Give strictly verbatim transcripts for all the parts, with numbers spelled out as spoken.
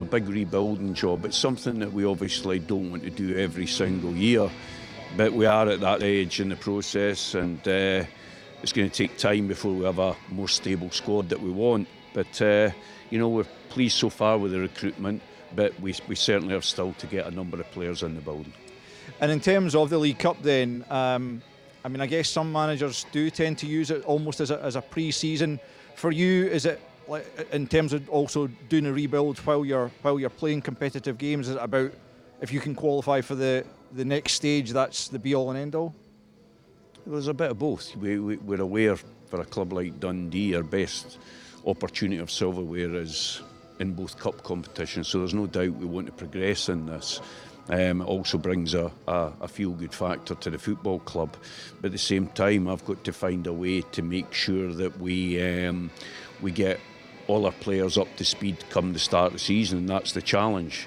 big rebuilding job. It's something that we obviously don't want to do every single year, but we are at that age in the process, and uh, it's going to take time before we have a more stable squad that we want. But uh, you know, we're pleased so far with the recruitment, but we, we certainly have still to get a number of players in the building. And in terms of the League Cup then, um, I mean, I guess some managers do tend to use it almost as a, as a pre-season. For you, is it, like, in terms of also doing a rebuild while you're while you're playing competitive games, is it about if you can qualify for the, the next stage, that's the be-all and end-all? There's a bit of both. We, we, we're aware for a club like Dundee, our best opportunity of silverware is in both cup competitions, so there's no doubt we want to progress in this. Um, it also brings a, a, a feel-good factor to the football club. But at the same time, I've got to find a way to make sure that we um, we get all our players up to speed come the start of the season, and that's the challenge.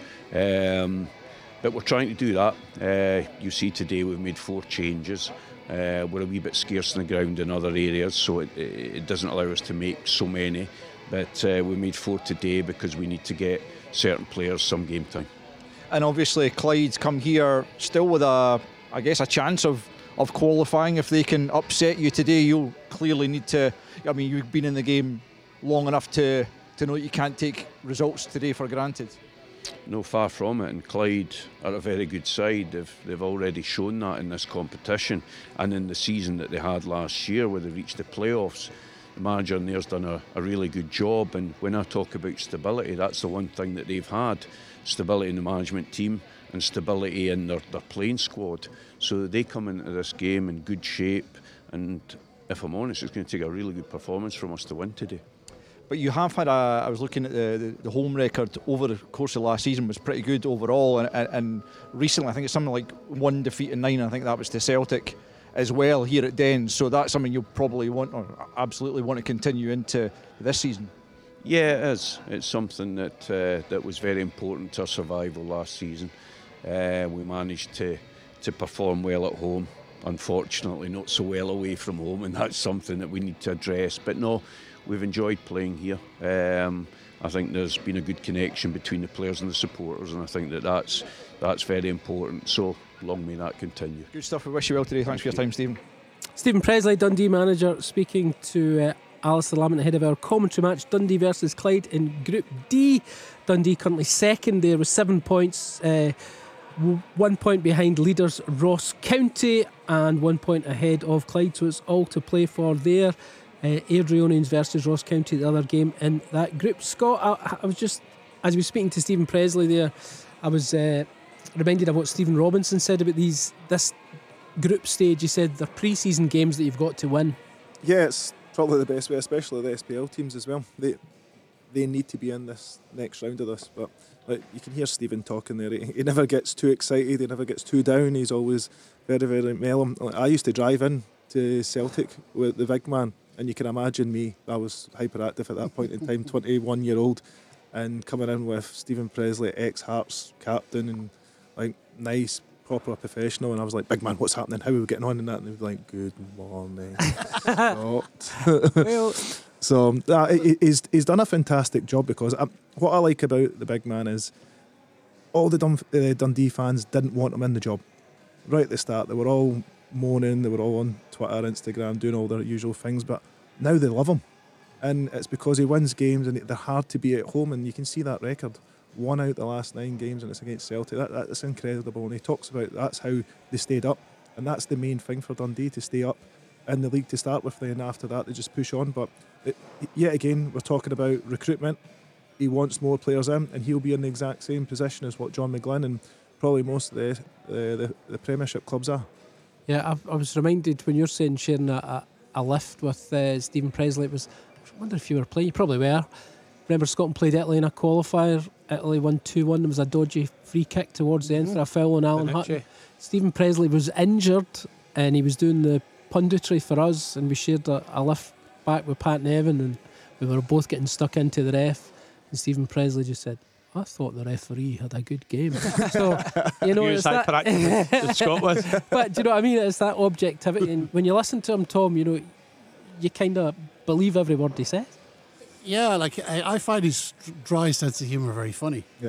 Um, but we're trying to do that. Uh, you see today we've made four changes. Uh, we're a wee bit scarce on the ground in other areas, so it, it doesn't allow us to make so many. But uh, we made four today because we need to get certain players some game time. And obviously Clyde's come here still with a, I guess, a chance of, of qualifying. If they can upset you today, you'll clearly need to, I mean, you've been in the game long enough to, to know that you can't take results today for granted. No, far from it, and Clyde are a very good side. They've, they've already shown that in this competition and in the season that they had last year where they reached the playoffs. The manager in there's done a, a really good job, and when I talk about stability, that's the one thing that they've had. Stability in the management team and stability in their, their playing squad, so that they come into this game in good shape, and if I'm honest, it's going to take a really good performance from us to win today. But you have had a, I was looking at the, the, the home record over the course of last season was pretty good overall, and, and, and recently I think it's something like one defeat in nine, I think that was to Celtic as well here at Dens, so that's something you'll probably want, or absolutely want to continue into this season. Yeah, it is. It's something that uh, that was very important to our survival last season. Uh, we managed to, to perform well at home. Unfortunately, not so well away from home, and that's something that we need to address. But no, we've enjoyed playing here. Um, I think there's been a good connection between the players and the supporters, and I think that that's, that's very important. So long may that continue. Good stuff. We wish you well today. Thanks Thank for your time, Stephen. Stephen Pressley, Dundee manager, speaking to uh, Alistair Lamont ahead of our commentary match, Dundee versus Clyde in Group D. Dundee currently second there with seven points, uh, one point behind leaders Ross County and one point ahead of Clyde, so it's all to play for there. uh, Airdrieonians versus Ross County, the other game in that group. Scott, I, I was just, as we were speaking to Stephen Pressley there, I was uh, reminded of what Stephen Robinson said about these this group stage. He said they're pre-season games that you've got to win. Yeah, it's probably the best way, especially the S P L teams as well. They they need to be in this next round of this. But like, you can hear Stephen talking there. He, he never gets too excited. He never gets too down. He's always very, very mellow. Like, I used to drive in to Celtic with the big man, and you can imagine me. I was hyperactive at that point in time, twenty-one year old, and coming in with Stephen Pressley, ex-Hearts captain, and like nice, proper professional, and I was like, big man, what's happening? How are we getting on in that? And he was like, good morning. well, so um, uh, he's, he's done a fantastic job, because I, what I like about the big man is all the Dun, uh, Dundee fans didn't want him in the job. Right at the start, they were all moaning, they were all on Twitter, Instagram, doing all their usual things, but now they love him. And it's because he wins games, and they're hard to beat at home, and you can see that record. One out the last nine games, and it's against Celtic. That, that's incredible. And he talks about that's how they stayed up, and that's the main thing for Dundee, to stay up in the league to start with. Then after that, they just push on. But it, yet again, we're talking about recruitment. He wants more players in, and he'll be in the exact same position as what John McGlynn and probably most of the the, the, the Premiership clubs are. Yeah, I, I was reminded when you're saying sharing a, a, a lift with uh, Stephen Pressley. It was, I wonder if you were playing. You probably were. Remember Scotland played Italy in a qualifier. Italy won two one. There was a dodgy free kick towards the end mm-hmm. for a foul on Alan Hutton. Stephen Pressley was injured, and he was doing the punditry for us, and we shared a, a lift back with Pat Nevin, and we were both getting stuck into the ref, and Stephen Pressley just said, I thought the referee had a good game. So, you know, it's that in Scotland. But do you know what I mean? It's that objectivity, and when you listen to him, Tom, you know, you kind of believe every word he says. Yeah, like I, I find his dry sense of humour very funny. Yeah.